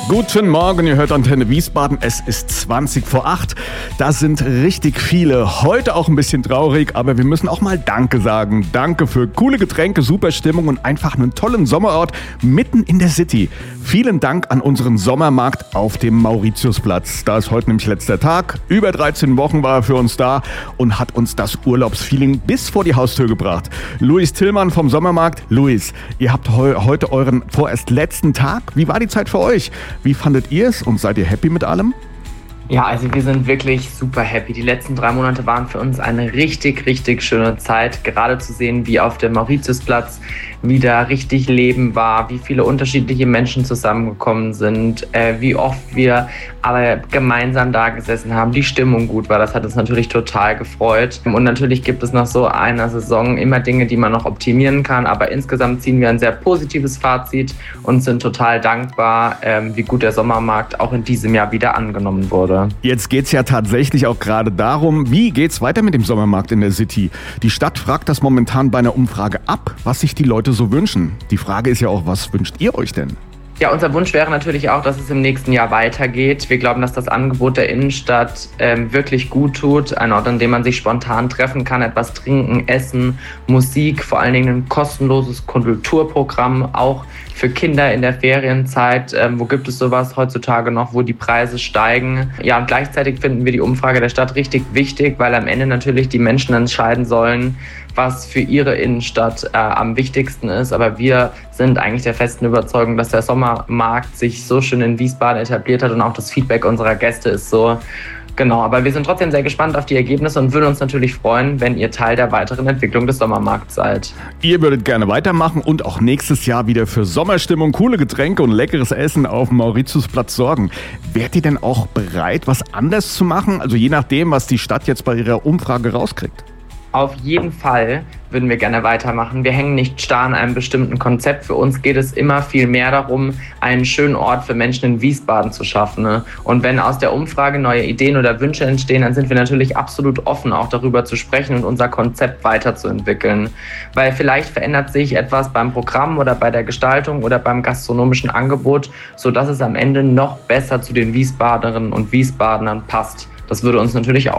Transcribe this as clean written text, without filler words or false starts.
Guten Morgen, ihr hört Antenne Wiesbaden. Es ist 20 vor 8. Da sind richtig viele. Heute auch ein bisschen traurig, aber wir müssen auch mal Danke sagen. Danke für coole Getränke, super Stimmung und einfach einen tollen Sommerort mitten in der City. Vielen Dank an unseren Sommermarkt auf dem Mauritiusplatz. Da ist heute nämlich letzter Tag. Über 13 Wochen war er für uns da und hat uns das Urlaubsfeeling bis vor die Haustür gebracht. Luis Tillmann vom Sommermarkt. Luis, ihr habt heute euren vorerst letzten Tag. Wie war die Zeit für euch? Wie fandet ihr es und seid ihr happy mit allem? Ja, also wir sind wirklich super happy. Die letzten 3 Monate waren für uns eine richtig, richtig schöne Zeit. Gerade zu sehen, wie auf dem Mauritiusplatz wieder richtig Leben war, wie viele unterschiedliche Menschen zusammengekommen sind, wie oft wir alle gemeinsam da gesessen haben, die Stimmung gut war. Das hat uns natürlich total gefreut. Und natürlich gibt es nach so einer Saison immer Dinge, die man noch optimieren kann. Aber insgesamt ziehen wir ein sehr positives Fazit und sind total dankbar, wie gut der Sommermarkt auch in diesem Jahr wieder angenommen wurde. Jetzt geht's ja tatsächlich auch gerade darum, wie geht's weiter mit dem Sommermarkt in der City? Die Stadt fragt das momentan bei einer Umfrage ab, was sich die Leute so wünschen. Die Frage ist ja auch, was wünscht ihr euch denn? Ja, unser Wunsch wäre natürlich auch, dass es im nächsten Jahr weitergeht. Wir glauben, dass das Angebot der Innenstadt wirklich gut tut. Ein Ort, an dem man sich spontan treffen kann, etwas trinken, essen, Musik, vor allen Dingen ein kostenloses Kulturprogramm, auch für Kinder in der Ferienzeit. Wo gibt es sowas heutzutage noch, wo die Preise steigen? Ja, und gleichzeitig finden wir die Umfrage der Stadt richtig wichtig, weil am Ende natürlich die Menschen entscheiden sollen, was für ihre Innenstadt am wichtigsten ist. Aber wir sind eigentlich der festen Überzeugung, dass der Sommermarkt sich so schön in Wiesbaden etabliert hat und auch das Feedback unserer Gäste ist so. Genau, aber wir sind trotzdem sehr gespannt auf die Ergebnisse und würden uns natürlich freuen, wenn ihr Teil der weiteren Entwicklung des Sommermarkts seid. Ihr würdet gerne weitermachen und auch nächstes Jahr wieder für Sommerstimmung, coole Getränke und leckeres Essen auf dem Mauritiusplatz sorgen. Wärt ihr denn auch bereit, was anders zu machen? Also je nachdem, was die Stadt jetzt bei ihrer Umfrage rauskriegt. Auf jeden Fall würden wir gerne weitermachen. Wir hängen nicht starr an einem bestimmten Konzept. Für uns geht es immer viel mehr darum, einen schönen Ort für Menschen in Wiesbaden zu schaffen. Und wenn aus der Umfrage neue Ideen oder Wünsche entstehen, dann sind wir natürlich absolut offen, auch darüber zu sprechen und unser Konzept weiterzuentwickeln. Weil vielleicht verändert sich etwas beim Programm oder bei der Gestaltung oder beim gastronomischen Angebot, sodass es am Ende noch besser zu den Wiesbaderinnen und Wiesbadern passt. Das würde uns natürlich auch